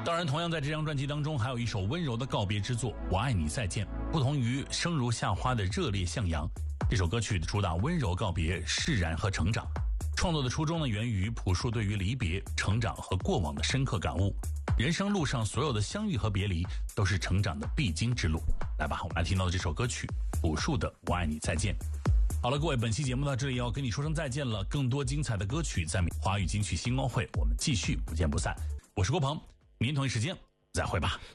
当然，同样在这张专辑当中，还有一首温柔的告别之作《我爱你再见》。不同于生如夏花的热烈向阳，这首歌曲主打温柔告别、释然和成长。创作的初衷呢，源于朴树对于离别、成长和过往的深刻感悟。人生路上所有的相遇和别离，都是成长的必经之路。来吧，我们来听到的这首歌曲，朴树的《我爱你再见》。好了，各位，本期节目到这里要跟你说声再见了。更多精彩的歌曲在华语金曲星光会，我们继续不见不散。我是郭鹏，明天同一时间再会吧。